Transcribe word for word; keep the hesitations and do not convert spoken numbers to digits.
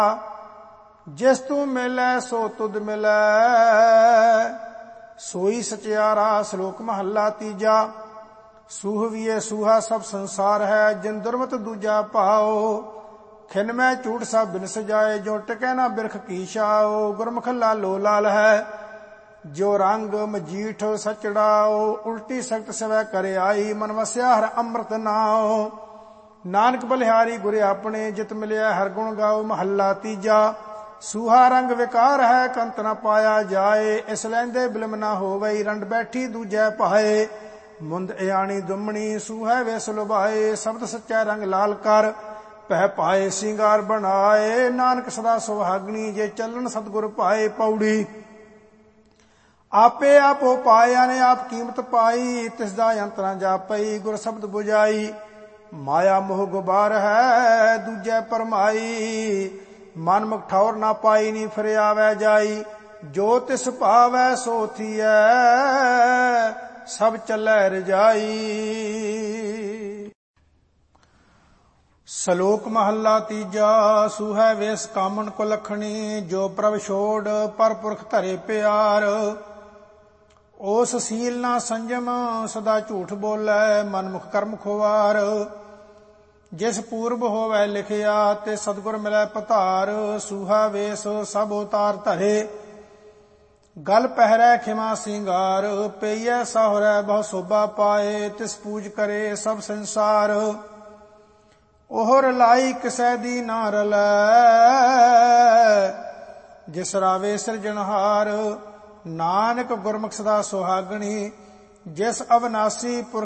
जिस तू मिलै सो तुद मिलै, सोई सचियारा। श्लोक महला तीजा। सूहवीए सूहा सब संसार है, जिन दुर्मत दूजा पाओ। खिन में झूठ सा बिन सजाए, जो टिकै ना बिरख की छाओ। गुरमुख लालो लाल है, जो रंग मजीठ सचड़ाओ। उल्टी सख्त सवै करे आई, मन वस्या हर अमृत नाओ। नानक बलिहारी गुरे अपने, जित मिलिया हर गुण गाओ। महला तीजा। सूहा रंग विकार है, कंत न पाया जाए। इस लैंदे बिलम ना होवई, रंड बैठी दूजै पाए। मुंद इयाणी दुमणी, सूहै विस लुभाए। शब्द सच्चा रंग लाल कर, पह पाए सिंगार बनाए। नानक सदा सुहागणी, जे चलन सतगुर पाए। पौड़ी। आपे आपो पाया ने आप कीमत पाई, तिसदा अंत न जापई। गुर शब्द बुझाई, माया मोह गुबार है, दूजै परमाई। मन मुख ठौर ना पाई, नी फिर आवे जाई। जो तिस भावै सो थियै, सब चलै रजाई। श्लोक महला तीजा। सूहै वेस कामन को लखणी, जो प्रभ छोड़ पर पुरख धरे प्यार। ओस सील ना संयम, सदा झूठ बोलै। मन मुख कर्म खुवार। जिस पूर्व होवै लिखिया, ते सतगुर मिलै पधार। सूहा वेस सब उतार धरे, गल पहरै खिमा सिंगार। पेइयै साहुरै बहु शोभा पाए, तिस पूज करे सब संसार। ओहर लाई किसै दी ना रलै, जिस रावे सिरजनहार। नानक गुरमुख सदा सुहागणी, जिस अविनाशी पुरख